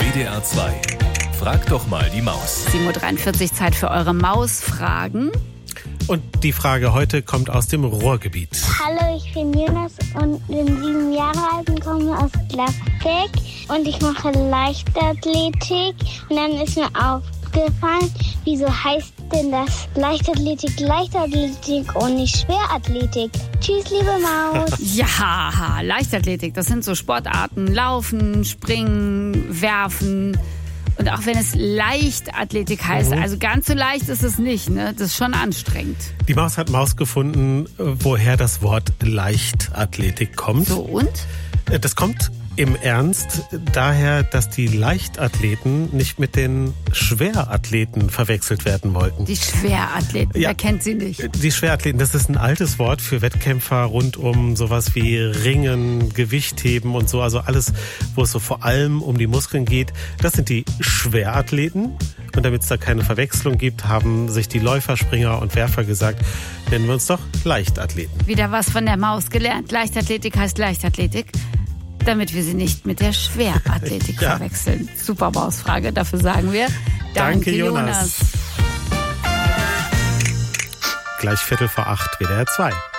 WDR 2. Frag doch mal die Maus. 7:43 Uhr, Zeit für eure Mausfragen. Und die Frage heute kommt aus dem Ruhrgebiet. Hallo, ich bin Jonas und bin 7 Jahre alt und komme aus Gladbeck. Und ich mache Leichtathletik. Und dann ist mir aufgefallen, wieso heißt denn das Leichtathletik und nicht Schwerathletik? Tschüss, liebe Maus. Ja, Leichtathletik, das sind so Sportarten. Laufen, springen, werfen. Und auch wenn es Leichtathletik heißt, also ganz so leicht ist es nicht, ne? Das ist schon anstrengend. Die Maus hat gefunden, woher das Wort Leichtathletik kommt. So und? Das kommt im Ernst daher, dass die Leichtathleten nicht mit den Schwerathleten verwechselt werden wollten. Die Schwerathleten, wer kennt sie nicht? Die Schwerathleten, das ist ein altes Wort für Wettkämpfer rund um sowas wie Ringen, Gewichtheben und so. Also alles, wo es so vor allem um die Muskeln geht. Das sind die Schwerathleten. Und damit es da keine Verwechslung gibt, haben sich die Läufer, Springer und Werfer gesagt, nennen wir uns doch Leichtathleten. Wieder was von der Maus gelernt. Leichtathletik heißt Leichtathletik, damit wir sie nicht mit der Schwerathletik verwechseln. Super Mausfrage, dafür sagen wir Danke, Jonas. Gleich 7:45 WDR 2.